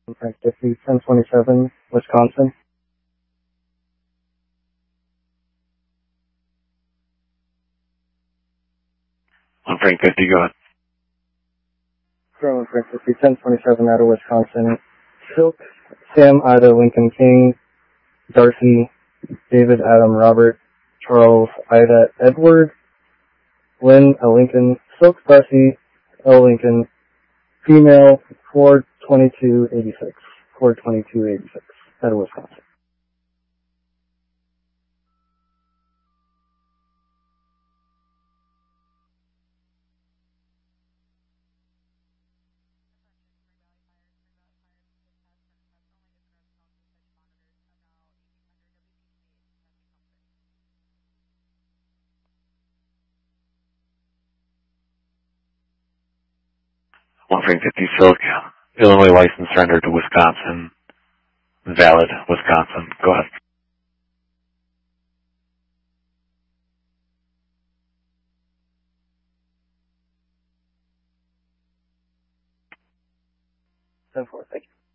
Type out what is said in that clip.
Frank Diffie, 1027, Wisconsin. On Frank 50, go ahead. Frank Diffie, 1027, out of Wisconsin. Silk, Sam, Ida, Lincoln, King, Darcy, David, Adam, Robert, Charles, Ida, Edward, Lynn, L. Lincoln, Silk, Darcy, L. Lincoln, female, 42286. 42286, out of Wisconsin. On Frank 50, Silk, Illinois license surrender to Wisconsin. Valid, Wisconsin. Go ahead. Thank you.